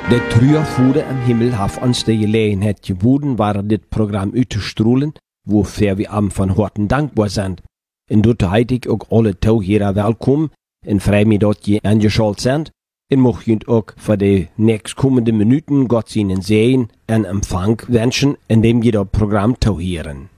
De Trüerfude am Himmel haf ons de gelegenheid geboden, waar dit Programm uit te stroelen, wofür wir am van Horten dankbaar zijn. En doet heet ik ook alle toegerer welkom, en vrij me dat je aangeschalt zijn, en mocht je ook voor de nächstkommende Minuten Gott seinen Segen en Empfang wenschen, indem je dat Programm toeheren.